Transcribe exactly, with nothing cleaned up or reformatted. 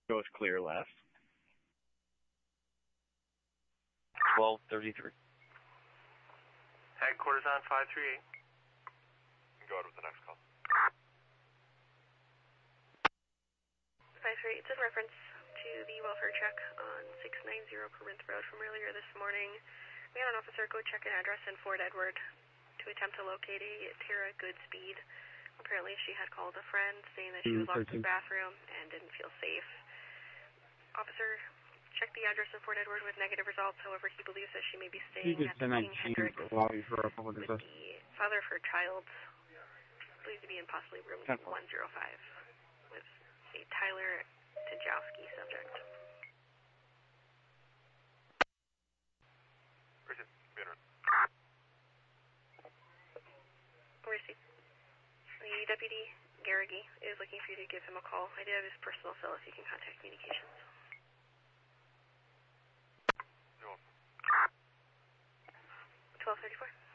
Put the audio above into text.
Goes clear left. twelve thirty-three. Headquarters on five three eight. Go ahead with the next call. five three eight, it's in reference to the welfare check on six ninety Corinth Road from earlier this morning. We had an officer go check an address in Fort Edward to attempt to locate a Tara Goodspeed. Apparently she had called a friend saying that she was locked in the bathroom and didn't feel safe. Officer checked the address in Fort Edward with negative results. However, he believes that she may be staying at the King Hendricks with the father of her child, believed to be in possibly room one oh five, with a Tyler Tajowski subject. Where's it? Receipt. The deputy, Garrigy, is looking for you to give him a call. I do have his personal cell if you can contact communications. twelve thirty-four.